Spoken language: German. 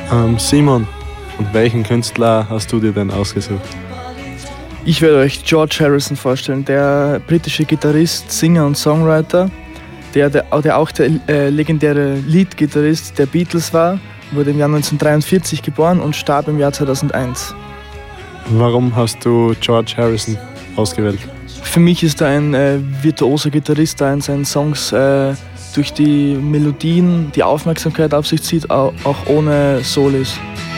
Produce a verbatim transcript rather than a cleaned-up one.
Ähm, Simon, und welchen Künstler hast du dir denn ausgesucht? Ich werde euch George Harrison vorstellen, der britische Gitarrist, Singer und Songwriter, der, der, der auch der äh, legendäre Lead-Gitarrist der Beatles war, wurde im Jahr neunzehnhundertdreiundvierzig geboren und starb im Jahr zweitausendeins. Warum hast du George Harrison ausgewählt? Für mich ist er ein äh, virtuoser Gitarrist, der in seinen Songs äh, durch die Melodien die Aufmerksamkeit auf sich zieht, auch, auch ohne Solis.